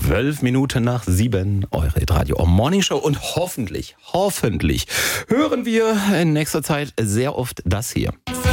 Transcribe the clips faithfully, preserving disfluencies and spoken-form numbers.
Zwölf Minuten nach sieben, eure Radio Morning Show. Und hoffentlich, hoffentlich hören wir in nächster Zeit sehr oft das hier.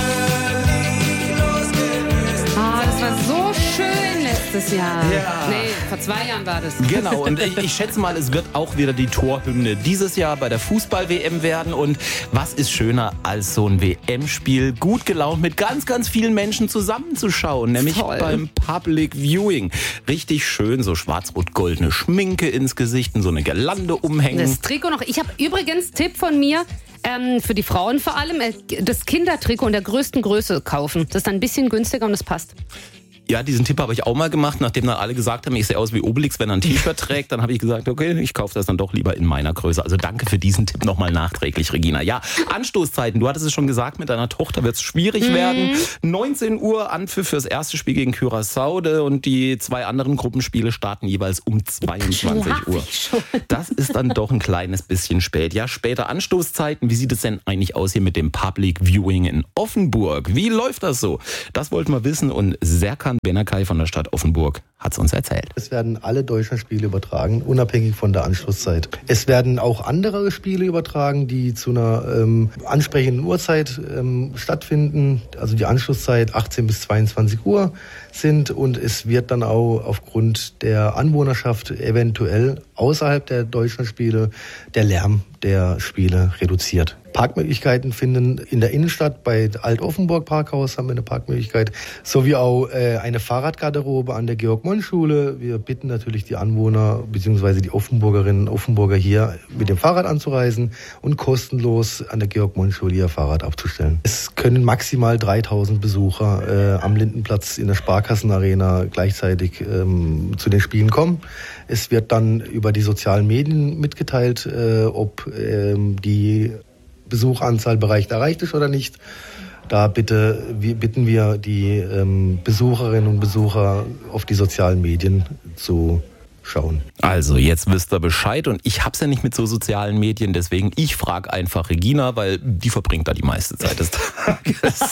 Ah, das war so schön letztes Jahr. Ja. Nee, vor zwei Jahren war das. Genau, und ich, ich schätze mal, es wird auch wieder die Torhymne dieses Jahr bei der Fußball-W M werden. Und was ist schöner als so ein W M-Spiel, gut gelaunt mit ganz, ganz vielen Menschen zusammenzuschauen, nämlich Toll. beim Public Viewing. Richtig schön, so schwarz-rot-goldene Schminke ins Gesicht und so eine Girlande umhängen. Das Trikot noch. Ich habe übrigens Tipp von mir. Ähm, für die Frauen vor allem, äh, das Kindertrikot in der größten Größe kaufen. Das ist dann ein bisschen günstiger und das passt. Ja, diesen Tipp habe ich auch mal gemacht, nachdem dann alle gesagt haben, ich sehe aus wie Obelix, wenn er ein T-Shirt trägt. Dann habe ich gesagt, okay, ich kaufe das dann doch lieber in meiner Größe. Also danke für diesen Tipp nochmal nachträglich, Regina. Ja, Anstoßzeiten, du hattest es schon gesagt, mit deiner Tochter wird es schwierig mhm. werden. neunzehn Uhr Anpfiff fürs erste Spiel gegen Curaçao und die zwei anderen Gruppenspiele starten jeweils um zweiundzwanzig Uhr. Das ist dann doch ein kleines bisschen spät. Ja, später Anstoßzeiten, wie sieht es denn eigentlich aus hier mit dem Public Viewing in Offenburg? Wie läuft das so? Das wollten wir wissen und Serkan Benakai von der Stadt Offenburg hat es uns erzählt. Es werden alle Deutschlandspiele übertragen, unabhängig von der Anschlusszeit. Es werden auch andere Spiele übertragen, die zu einer ähm, ansprechenden Uhrzeit ähm, stattfinden. Also die Anschlusszeit achtzehn bis zweiundzwanzig Uhr sind. Und es wird dann auch aufgrund der Anwohnerschaft eventuell außerhalb der Deutschlandspiele der Lärm der Spiele reduziert. Parkmöglichkeiten finden in der Innenstadt bei Alt-Offenburg Parkhaus haben wir eine Parkmöglichkeit, sowie auch äh, eine Fahrradgarderobe an der Georg-Moll-Schule. Wir bitten natürlich die Anwohner bzw. die Offenburgerinnen und Offenburger hier mit dem Fahrrad anzureisen und kostenlos an der Georg-Moll-Schule ihr Fahrrad abzustellen. Es können maximal dreitausend Besucher äh, am Lindenplatz in der Sparkassenarena gleichzeitig ähm, zu den Spielen kommen. Es wird dann über die sozialen Medien mitgeteilt, äh, ob ähm, die Besucheranzahl bereicht erreicht ist oder nicht. Da bitte, wir, bitten wir die ähm, Besucherinnen und Besucher auf die sozialen Medien zu schauen. Also jetzt wisst ihr Bescheid und ich hab's ja nicht mit so sozialen Medien, deswegen ich frage einfach Regina, weil die verbringt da die meiste Zeit des Tages.